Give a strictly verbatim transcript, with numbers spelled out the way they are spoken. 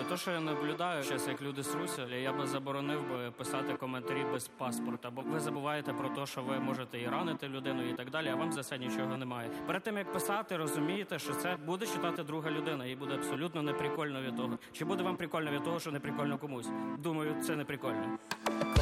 то, що я наблюдаю, зараз як люди сруся, я би заборонив би писати коментарі без паспорта, бо ви забуваєте про те, що ви можете і ранити людину і так далі, а вам за це нічого немає. Перед тим, як писати, розумієте, що це буде читати друга людина, і буде абсолютно неприкольно від того. Чи буде вам прикольно від того, що неприкольно комусь? Думаю, це неприкольно.